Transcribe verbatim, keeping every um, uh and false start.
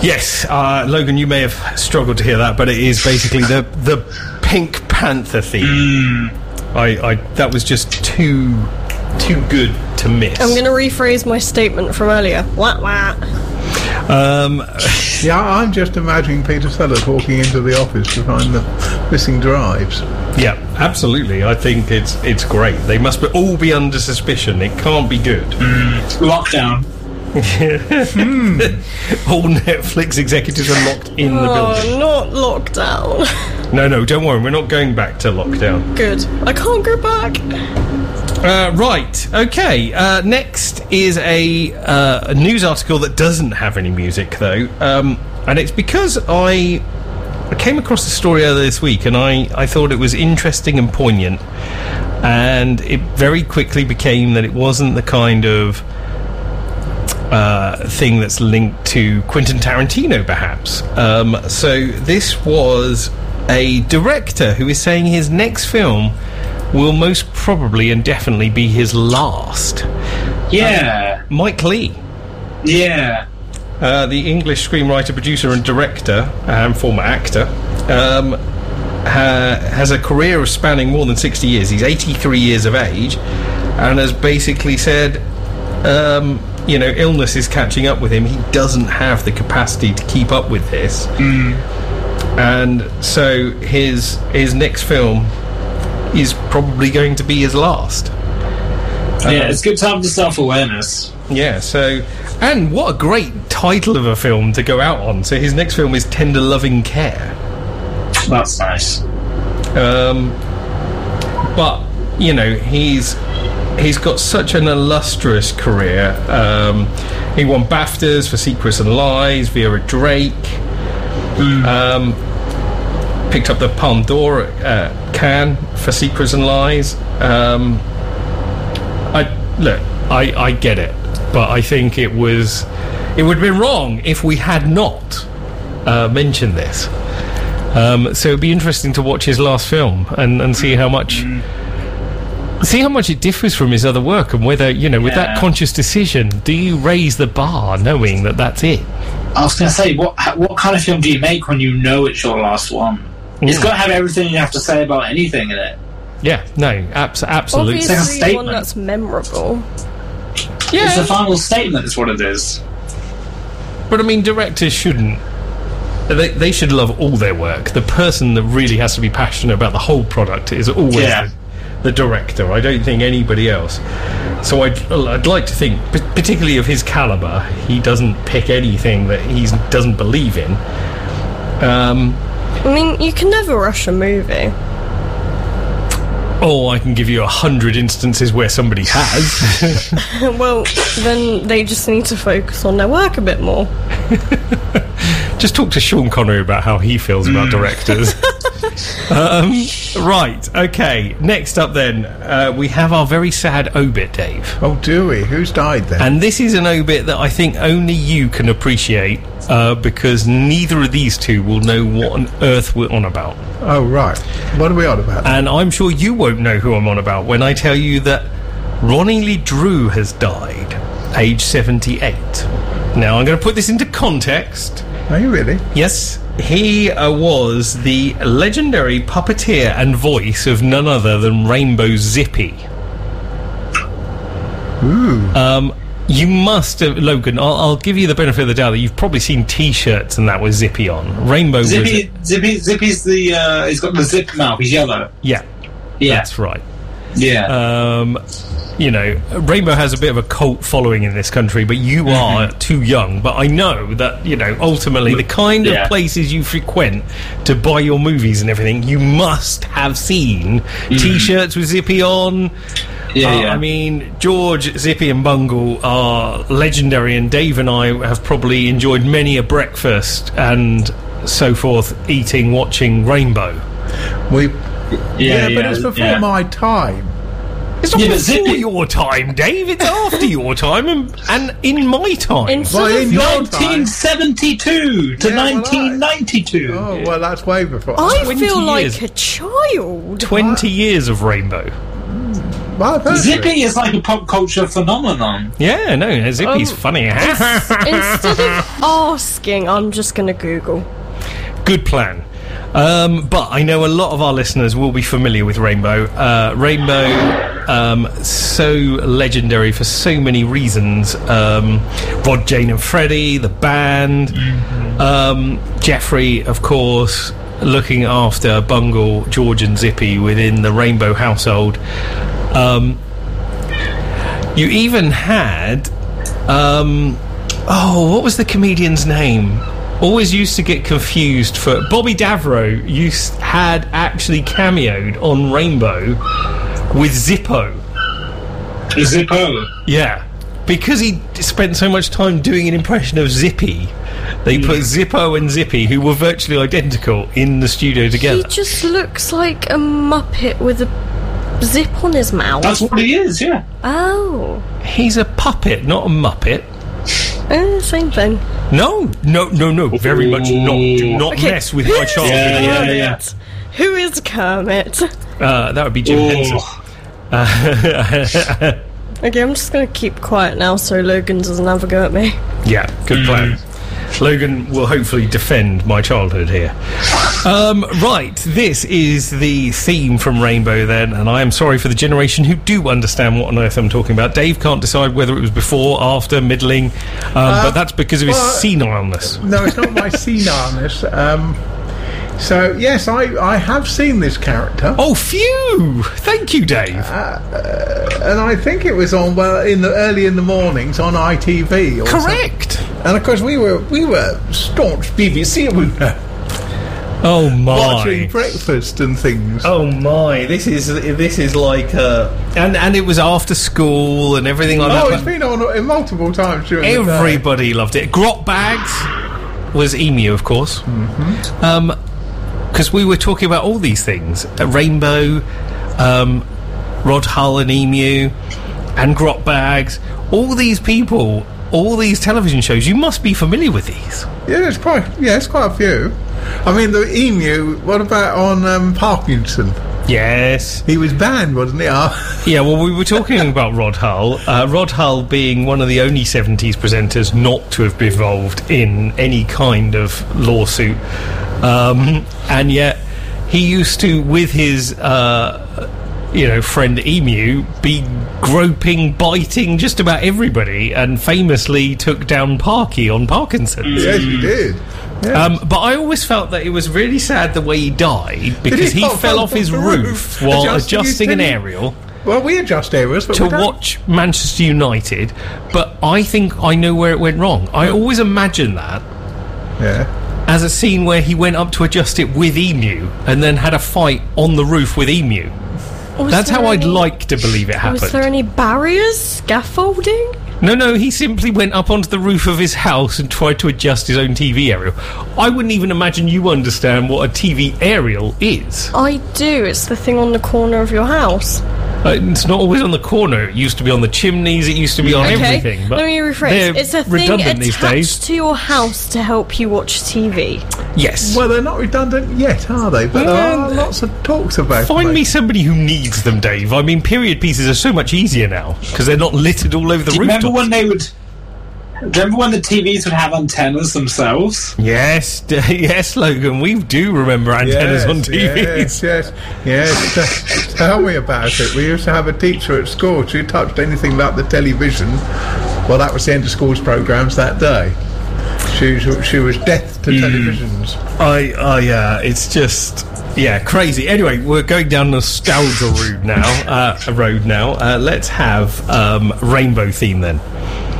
Yes, uh, Logan, you may have struggled to hear that, but it is basically the the Pink Panther theme. Mm. I, I that was just too too good to miss. I'm going to rephrase my statement from earlier. Wah wah. Um, yeah, I'm just imagining Peter Sellers walking into the office to find the missing drives. Yeah, absolutely. I think it's it's great. They must be, all be under suspicion. It can't be good. Mm. Lockdown. hmm. All Netflix executives are locked in oh, the building. Not lockdown. No, no, don't worry. We're not going back to lockdown. Good. I can't go back. Uh, right, okay. Uh, next is a, uh, a news article that doesn't have any music, though. Um, and it's because I, I came across the story earlier this week, and I, I thought it was interesting and poignant. And it very quickly became that it wasn't the kind of uh, thing that's linked to Quentin Tarantino, perhaps. Um, so this was a director who is saying his next film will most probably and definitely be his last. Yeah. Uh, Mike Leigh. Yeah. Uh, the English screenwriter, producer and director, and former actor, um, ha- has a career of spanning more than sixty years. He's eighty-three years of age, and has basically said, um, you know, illness is catching up with him. He doesn't have the capacity to keep up with this. Mm. And so his his next film is probably going to be his last. Yeah, um, it's good time for self-awareness. Yeah, so... And what a great title of a film to go out on. So his next film is Tender Loving Care. That's nice. Um, but, you know, he's... He's got such an illustrious career. Um, he won BAFTAs for Secrets and Lies, Vera Drake. Mm. Um... Picked up the Palme d'Or at uh, Cannes for Secrets and Lies. Um, I look, I, I get it, but I think it was it would have been wrong if we had not uh, mentioned this. Um, so it'd be interesting to watch his last film and, and see how much see how much it differs from his other work, and whether, you know, with yeah. that conscious decision, do you raise the bar knowing that that's it? I was going to say, what what kind of film do you make when you know it's your last one? Mm. It's got to have everything you have to say about anything in it. Yeah, no, abs- absolutely. Obviously, it's like a statement. One that's memorable. Yeah, it's a final statement. Is what it is. But I mean, directors shouldn't. They they should love all their work. The person that really has to be passionate about the whole product is always yeah. the, the director. I don't think anybody else. So I'd I'd like to think, particularly of his caliber, he doesn't pick anything that he doesn't believe in. Um. I mean, you can never rush a movie. Oh, I can give you a hundred instances where somebody has. Well, then they just need to focus on their work a bit more. Just talk to Sean Connery about how he feels about directors. um, right, okay. Next up then, uh, we have our very sad obit, Dave. Oh, do we? Who's died then? And this is an obit that I think only you can appreciate, uh, because neither of these two will know what on earth we're on about. Oh, right. What are we on about? And I'm sure you won't know who I'm on about when I tell you that Ronnie Lee Drew has died, age seventy-eight. Now, I'm going to put this into context. Are you really? Yes. He uh, was the legendary puppeteer and voice of none other than Rainbow Zippy. Ooh. Um, you must have... Logan, I'll, I'll give you the benefit of the doubt that you've probably seen T-shirts and that with Zippy on. Rainbow Zippy, was... Zippy, Zippy's the... Uh, he's got the zip mouth. He's yellow. Yeah. Yeah. That's right. Yeah. Um... You know, Rainbow has a bit of a cult following in this country, but you mm-hmm. are too young. But I know that, you know, ultimately the kind yeah. of places you frequent to buy your movies and everything, you must have seen mm. T-shirts with Zippy on. Yeah, uh, yeah. I mean, George, Zippy and Bungle are legendary, and Dave and I have probably enjoyed many a breakfast and so forth, eating, watching Rainbow. We, yeah, yeah, yeah but it's before yeah. my time. It's not yeah, before Zippy- your time, Dave. It's after your time and, and in my time. In Well, in your nineteen seventy-two to Yeah, well, nineteen ninety-two. Oh, well, that's way before. I twenty feel like years. a child. Twenty years of Rainbow. Well, I've heard of it. Zippy is like a pop culture phenomenon. Yeah, no, Zippy's Um, funny. Instead of asking, I'm just going to Google. Good plan. Um, but I know a lot of our listeners will be familiar with Rainbow. Uh, Rainbow, um, so legendary for so many reasons. Um, Rod, Jane and Freddie, the band, mm-hmm. um, Jeffrey, of course, looking after Bungle, George and Zippy within the Rainbow household. Um, you even had... Um, oh, what was the comedian's name? Always used to get confused for Bobby Davro used had actually cameoed on Rainbow with Zippo. Zippo. Yeah, because he spent so much time doing an impression of Zippy, they put Zippo and Zippy, who were virtually identical, in the studio together. He just looks like a Muppet with a zip on his mouth. That's what he is, yeah. Oh. He's a puppet, not a Muppet. Eh, same thing. No, no, no, no, very much not. Do not Okay, mess with who my is childhood. Yeah, yeah, yeah. Kermit? Who is Kermit? Uh, that would be Jim Ooh. Henson. Uh, Okay, I'm just going to keep quiet now so Logan doesn't have a go at me. yeah, good plan. Logan will hopefully defend my childhood here. Um, right, this is the theme from Rainbow then, and I am sorry for the generation who do understand what on earth I'm talking about. Dave can't decide whether it was before, after, middling, um, Uh, but that's because of his well, senileness. No, it's not my senileness. Um, so, yes, I, I have seen this character. Oh, phew! Thank you, Dave. And I think it was on, well, in the early in the mornings on I T V. Or Correct. something. And, of course, we were we were staunch B B C, we were Oh, my. watching breakfast and things. Oh my! This is this is like, uh, and and it was after school and everything like Oh, that. it's been on multiple times during the day. Everybody loved it. Grot Bags was Emu, of course. Mm-hmm. Um, because we were talking about all these things: uh, Rainbow, um, Rod Hull and Emu, and Grot Bags. All these people, all these television shows. You must be familiar with these. Yeah, there's quite yeah, it's quite a few. I mean, the Emu. What about on um, Parkinson? Yes. He was banned, wasn't he? Oh. Yeah, well, we were talking about Rod Hull. Uh, Rod Hull being one of the only seventies presenters not to have been involved in any kind of lawsuit. Um, and yet, he used to, with his, uh, you know, friend Emu, be groping, biting just about everybody, and famously took down Parky on Parkinson's. Yes, he did. Yeah. Um, but I always felt that it was really sad the way he died, because he he fall fell off off his the roof roof, while adjusting his adjusting an telly- aerial Well, we adjust areas, but to we don't. watch Manchester United, but I think I know where it went wrong. I always imagine that Yeah. as a scene where he went up to adjust it with Emu and then had a fight on the roof with Emu. Was That's there how I'd any- like to believe it happened. Was there any barriers? Scaffolding? No, no, he simply went up onto the roof of his house and tried to adjust his own T V aerial. I wouldn't even imagine you understand what a T V aerial is. I do. It's the thing on the corner of your house. Uh, it's not always on the corner. It used to be on the chimneys. It used to be on Okay, everything. But let me rephrase. they're It's a thing redundant these days. attached to your house to help you watch T V. Yes. Well, they're not redundant yet, are they? But there are lots of talks about. Find them. me somebody who needs them, Dave. I mean, period pieces are so much easier now because they're not littered all over the Do you rooftops. remember when they would? Do you remember when the T Vs would have antennas themselves? Yes, d- yes, Logan. We do remember antennas Yes, on T Yes, Vs. yes, yes. T- Tell me about it. We used to have a teacher at school. She touched anything about the television. Well, that was the end of school's programmes that day. She she was death to televisions. I, I, uh, it's just, yeah, crazy. Anyway, we're going down nostalgia road now. Uh, road now. Uh, let's have um, rainbow theme then.